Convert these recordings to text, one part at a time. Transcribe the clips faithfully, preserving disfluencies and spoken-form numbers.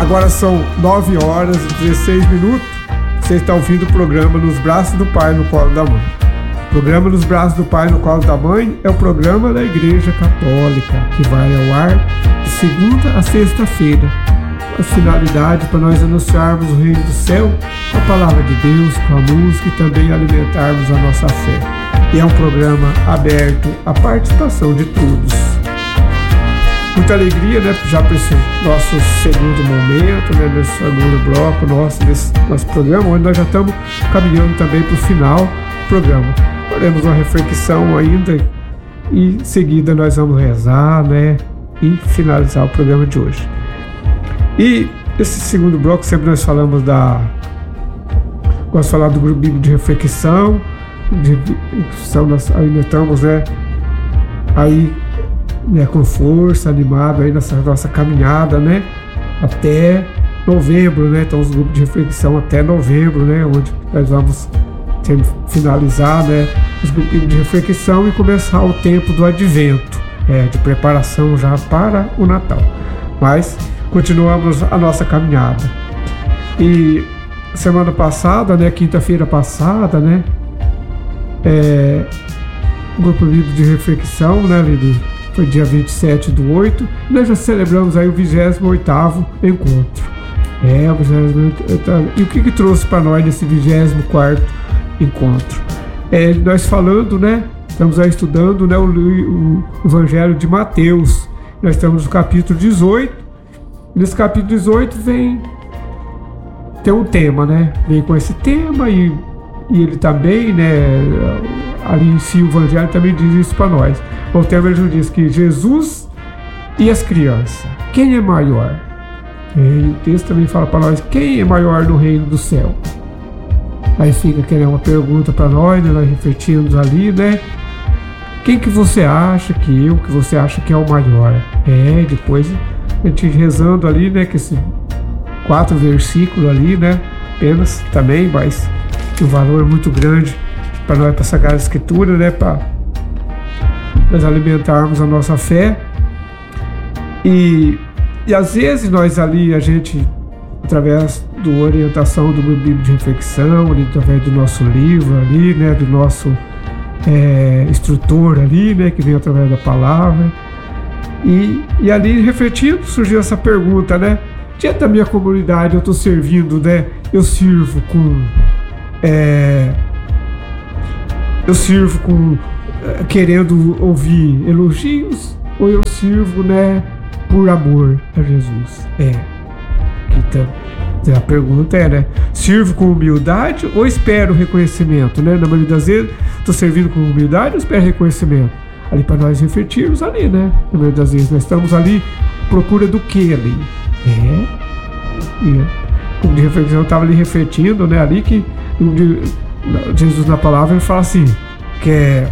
Agora são nove horas e dezesseis minutos. Você está ouvindo o programa Nos Braços do Pai, no Colo da Mãe. O programa Nos Braços do Pai, no Colo da Mãe é o programa da Igreja Católica, que vai ao ar de segunda a sexta-feira. A finalidade para nós anunciarmos o Reino do Céu, a Palavra de Deus, com a música e também alimentarmos a nossa fé. E é um programa aberto à participação de todos. Muita alegria, né, já para esse nosso segundo momento, né, nesse segundo bloco nosso, nesse nosso programa, onde nós já estamos caminhando também para o final do programa. Faremos uma reflexão ainda e em seguida nós vamos rezar, né, e finalizar o programa de hoje. E esse segundo bloco sempre nós falamos da... Gosto de falar do grupo bíblico de reflexão, de, nós ainda estamos, né, aí... Né, com força, animado aí nessa nossa caminhada, né, até novembro, né, então os grupos de reflexão até novembro, né, onde nós vamos finalizar, né, os grupos de reflexão e começar o tempo do advento, é, de preparação já para o Natal, mas continuamos a nossa caminhada. E semana passada, né, quinta-feira passada, né, é, o grupo de reflexão, né, lido foi dia vinte e sete do oito, e nós já celebramos aí o vigésimo oitavo encontro. É, o vigésimo oitavo. E o que que trouxe para nós nesse vigésimo quarto encontro? É, nós falando, né, estamos aí estudando, né, o, o Evangelho de Mateus. Nós estamos no capítulo dezoito. Nesse capítulo dezoito vem, tem um tema, né, vem com esse tema e, e ele também, né, ali em si o Evangelho também diz isso para nós. O tema ele diz que Jesus e as crianças, quem é maior? E o texto também fala para nós, quem é maior no reino do céu? Aí fica querendo uma pergunta para nós, né, nós refletimos ali, né? Quem que você acha que eu, que você acha que é o maior? É, depois a gente rezando ali, né, que esses quatro versículos ali, né, apenas também, mas o valor é muito grande para nós, para a Sagrada Escritura, né, para nós alimentarmos a nossa fé. E, e às vezes nós ali, a gente, através da orientação do meu livro de reflexão, ali, através do nosso livro ali, né, do nosso é, instrutor ali, né, que vem através da palavra, e, e ali refletindo, surgiu essa pergunta, né, diante da minha comunidade eu estou servindo, né, eu sirvo com é, eu sirvo com querendo ouvir elogios, ou eu sirvo, né, por amor a Jesus? É, então, a pergunta é, né, sirvo com humildade ou espero reconhecimento, né? Na maioria das vezes, estou servindo com humildade ou espero reconhecimento? Ali para nós refletirmos ali, né? Na maioria das vezes, nós estamos ali à procura do que ali? É, e, como de reflexão, eu estava ali refletindo, né, ali que de, Jesus na palavra, ele fala assim, que é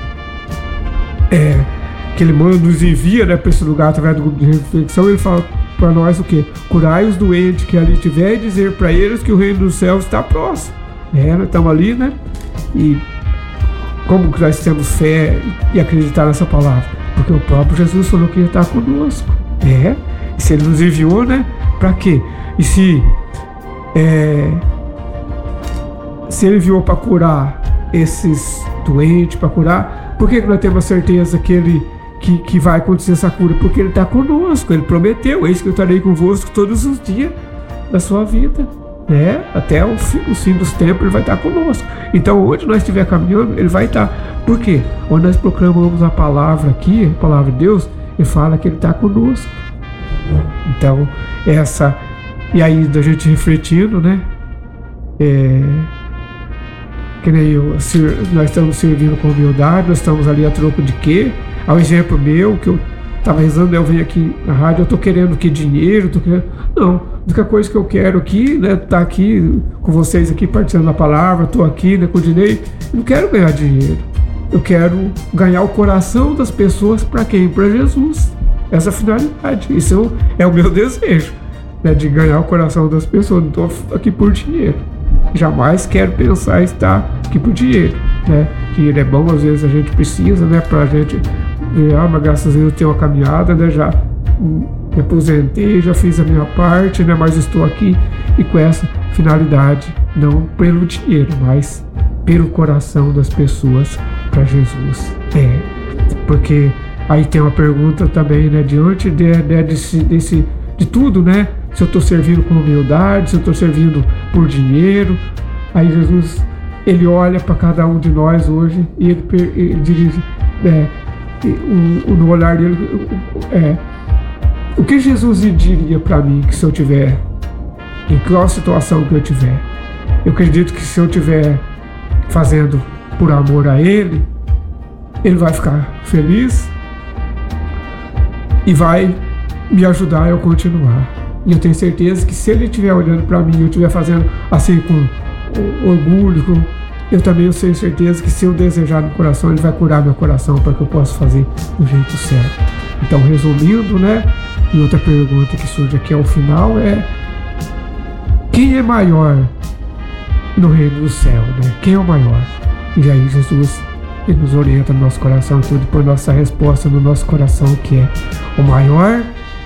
É, que ele manda, nos envia, né, para esse lugar através do grupo de reflexão. Ele fala para nós o que? Curai os doentes que ali tiver e dizer para eles que o reino dos céus está próximo. É, nós estamos ali, né? E como que nós temos fé e acreditar nessa palavra? Porque o próprio Jesus falou que ia estar conosco. É, e se ele nos enviou, né? Para quê? E se é, se ele enviou para curar esses doentes, para curar, por que que nós temos a certeza que, ele, que, que vai acontecer essa cura? Porque ele está conosco, ele prometeu, eis que eu estarei convosco todos os dias da sua vida, né? Até o fim, o fim dos tempos ele vai estar conosco. Então onde nós estiver caminhando, ele vai estar. Por quê? Onde nós proclamamos a palavra aqui, a palavra de Deus, ele fala que ele está conosco. Então, essa... E aí, da gente refletindo, né? É... Que nem eu, nós estamos servindo com humildade, nós estamos ali a troco de quê? Ao exemplo meu, que eu estava rezando, eu venho aqui na rádio, eu estou querendo que dinheiro, tô querendo... Não, a única coisa que eu quero aqui, né, tá aqui com vocês aqui, partilhando da palavra, estou aqui, né, com o Dinei, eu não quero ganhar dinheiro, eu quero ganhar o coração das pessoas para quem? Para Jesus. Essa é a finalidade, isso é o meu desejo, né, de ganhar o coração das pessoas, não estou aqui por dinheiro. Jamais quero pensar em estar aqui por dinheiro, né? Dinheiro é bom, às vezes a gente precisa, né? Pra gente, ah, mas graças a Deus eu tenho uma caminhada, né? Já me aposentei, já fiz a minha parte, né? Mas estou aqui e com essa finalidade, não pelo dinheiro, mas pelo coração das pessoas para Jesus. É, porque aí tem uma pergunta também, né? Diante de, de, desse, desse, de tudo, né? Se eu estou servindo com humildade, se eu estou servindo por dinheiro, aí Jesus, ele olha para cada um de nós hoje e ele, ele dirige, é, o, no olhar dele, é, o que Jesus diria para mim que se eu tiver, em qual situação que eu tiver? Eu acredito que se eu tiver fazendo por amor a Ele, Ele vai ficar feliz e vai me ajudar a eu continuar. E eu tenho certeza que se Ele estiver olhando para mim e eu estiver fazendo assim com orgulho, com, eu também tenho certeza que se eu desejar no coração, Ele vai curar meu coração para que eu possa fazer do jeito certo. Então, resumindo, né? E outra pergunta que surge aqui ao final é: quem é maior no reino do céu, né? Quem é o maior? E aí Jesus, ele nos orienta no nosso coração, tudo por nossa resposta no nosso coração, que é o maior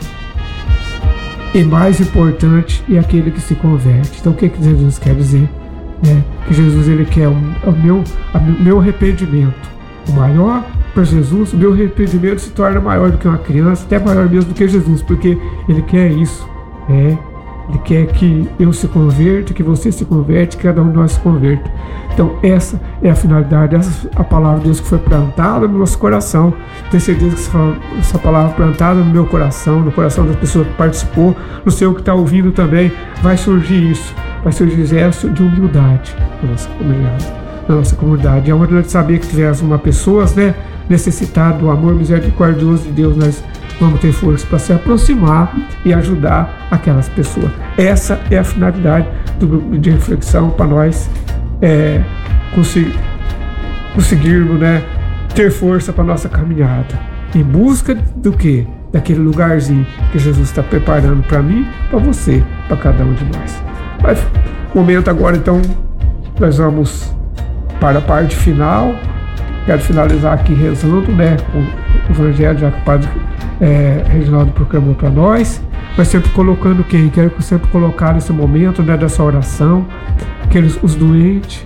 e mais importante é aquele que se converte. Então o que, que Jesus quer dizer? Né? Que Jesus, ele quer o, o meu, o meu arrependimento. O maior para Jesus, o meu arrependimento se torna maior do que uma criança, até maior mesmo do que Jesus, porque ele quer isso. É, ele quer que eu se converta, que você se converte, que cada um de nós se converta. Então essa é a finalidade, essa é a palavra de Deus que foi plantada no nosso coração. Tenho certeza que essa palavra plantada no meu coração, no coração da pessoa que participou, no seu que está ouvindo também, vai surgir isso, vai surgir gesto de humildade na nossa comunidade. Na nossa comunidade. É uma hora de saber que tivemos uma pessoas, né, necessitada do amor misericordioso de Deus, nós vamos ter força para se aproximar e ajudar aquelas pessoas. Essa é a finalidade do grupo de reflexão para nós é, conseguir, conseguirmos, né, ter força para nossa caminhada. Em busca do quê? Daquele lugarzinho que Jesus está preparando para mim, para você, para cada um de nós. Mas, momento agora, então, nós vamos para a parte final. Quero finalizar aqui rezando, né, com o Evangelho, já que o Padre é, Reginaldo proclamou para nós, mas sempre colocando quem? Quero sempre colocar nesse momento, né, dessa oração, aqueles, os doentes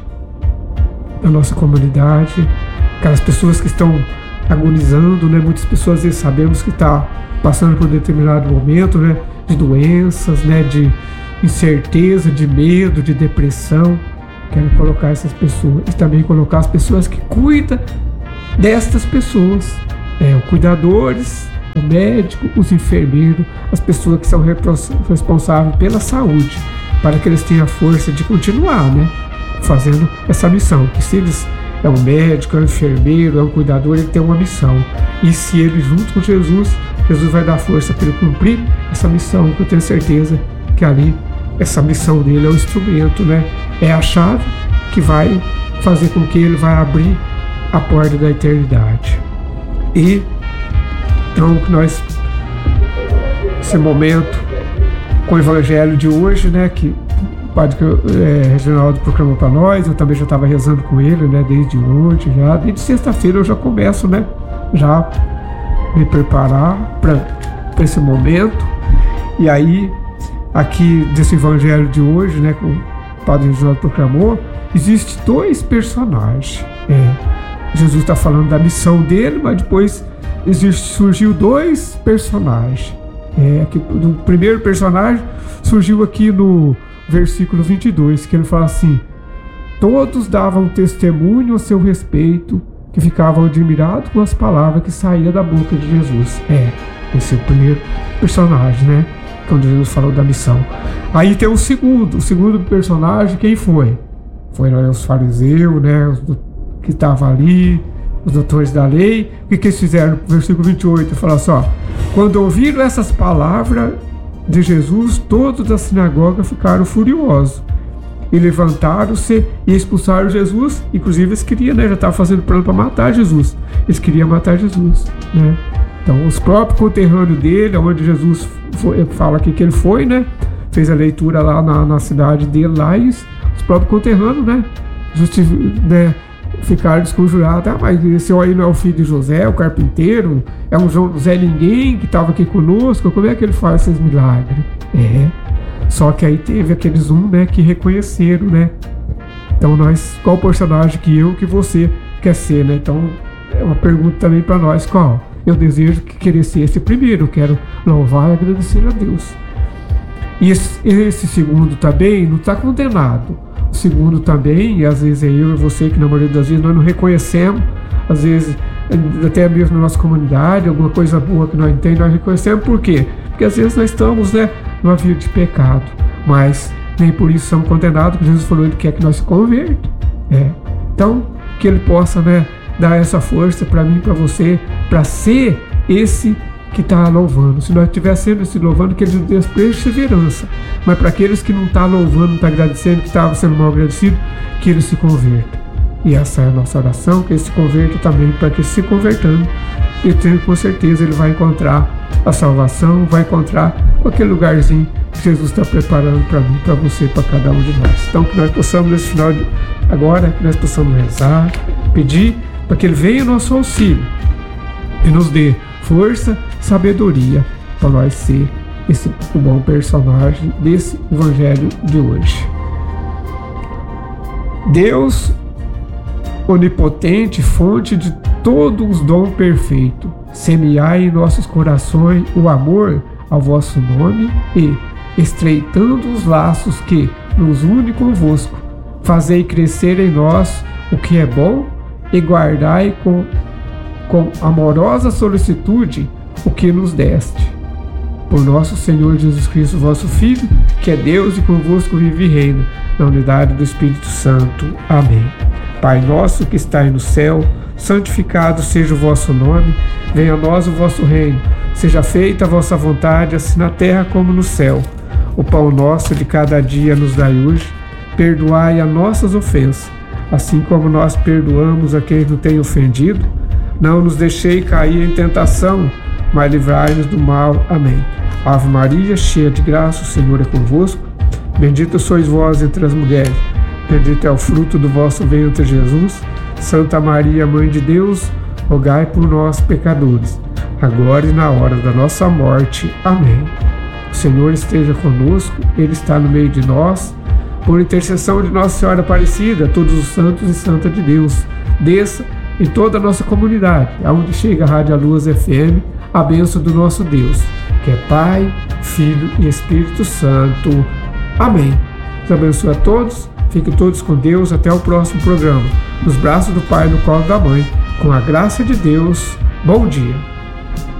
da nossa comunidade, aquelas pessoas que estão agonizando, né, muitas pessoas às vezes sabemos que estão passando por um determinado momento, né, de doenças, né, de incerteza, de medo, de depressão. Quero colocar essas pessoas e também colocar as pessoas que cuidam destas pessoas, é, os cuidadores, o médico, os enfermeiros, as pessoas que são responsáveis pela saúde, para que eles tenham a força de continuar, né, fazendo essa missão. Que se eles é um médico, é um enfermeiro, é um cuidador, ele tem uma missão. E se ele junto com Jesus, Jesus vai dar força para ele cumprir essa missão, que eu tenho certeza que ali essa missão dele é o instrumento, né? É a chave que vai fazer com que ele vai abrir a porta da eternidade. E então que nós, esse momento com o Evangelho de hoje, né, que o Padre é, Reginaldo proclamou para nós, eu também já estava rezando com ele, né, desde hoje, já desde sexta-feira eu já começo, né, já me preparar para esse momento. E aí aqui desse Evangelho de hoje, né, que o Padre Reginaldo proclamou, existe dois personagens. É, Jesus está falando da missão dele, mas depois existe, surgiu dois personagens. É, aqui, o primeiro personagem surgiu aqui no versículo vinte e dois, que ele fala assim: todos davam testemunho a seu respeito, que ficavam admirados com as palavras que saíam da boca de Jesus. É, esse é o primeiro personagem, né? Quando Jesus falou da missão. Aí tem o segundo, o segundo personagem, quem foi? Foram os fariseus, né, os do, que estavam ali, os doutores da lei. O que, que eles fizeram? No versículo vinte e oito, fala assim, ó: quando ouviram essas palavras de Jesus, todos da sinagoga ficaram furiosos e levantaram-se e expulsaram Jesus. Inclusive eles queriam, né, já estavam fazendo plano para matar Jesus. Eles queriam matar Jesus, né? Então, os próprios conterrâneos dele, onde Jesus foi, fala aqui que ele foi, né? Fez a leitura lá na, na cidade dele, lá, e os próprios conterrâneos, né? Justif, né? ficaram desconjurados. Ah, mas esse aí não é o filho de José, o carpinteiro? É um Zé Ninguém que estava aqui conosco? Como é que ele faz esses milagres? É, só que aí teve aqueles um, né, que reconheceram, né? Então nós, qual personagem que eu, que você quer ser, né? Então é uma pergunta também para nós, qual? Eu desejo que querer ser esse primeiro, eu quero louvar e agradecer a Deus. E esse, esse segundo também não está condenado. O segundo também, e às vezes é eu e você que na maioria das vezes nós não reconhecemos, às vezes até mesmo na nossa comunidade, alguma coisa boa que nós entendemos, nós reconhecemos. Por quê? Porque às vezes nós estamos, né, numa vida de pecado, mas nem por isso somos condenados, porque Jesus falou, ele quer que nós se convertamos. É. Então, que ele possa, né, dar essa força para mim, para você, para ser esse que está louvando. Se nós estiver sendo esse louvando, que ele nos dê perseverança. Mas para aqueles que não estão tá louvando, não estão tá agradecendo, que estavam sendo mal agradecidos, que eles se convertam. E essa é a nossa oração, que eles se convertam também, para que se convertando, e tenho, com certeza ele vai encontrar a salvação, vai encontrar aquele lugarzinho que Jesus está preparando para mim, para você, para cada um de nós. Então que nós possamos nesse final de agora, que nós possamos rezar, pedir para que ele venha ao nosso auxílio e nos dê força, sabedoria para nós ser esse o bom personagem desse evangelho de hoje. Deus onipotente, fonte de todos os dons perfeitos, semeai em nossos corações o amor ao vosso nome e, estreitando os laços que nos une convosco, fazei crescer em nós o que é bom e guardai com, com amorosa solicitude o que nos deste. Por nosso Senhor Jesus Cristo, vosso Filho, que é Deus e convosco vive e reina, na unidade do Espírito Santo. Amém. Pai nosso que estais no céu, santificado seja o vosso nome, venha a nós o vosso reino, seja feita a vossa vontade, assim na terra como no céu. O pão nosso de cada dia nos dai hoje, perdoai as nossas ofensas, assim como nós perdoamos a quem nos tem ofendido. Não nos deixei cair em tentação, mas livrai-nos do mal. Amém. Ave Maria, cheia de graça, o Senhor é convosco. Bendita sois vós entre as mulheres, bendito é o fruto do vosso ventre, Jesus. Santa Maria, Mãe de Deus, rogai por nós, pecadores, agora e na hora da nossa morte. Amém. O Senhor esteja conosco, Ele está no meio de nós. Por intercessão de Nossa Senhora Aparecida, todos os santos e santas de Deus, desça em toda a nossa comunidade, aonde chega a Rádio Luz F M, a bênção do nosso Deus, que é Pai, Filho e Espírito Santo. Amém. Deus abençoe a todos, fiquem todos com Deus, até o próximo programa. Nos braços do Pai, no colo da Mãe, com a graça de Deus. Bom dia.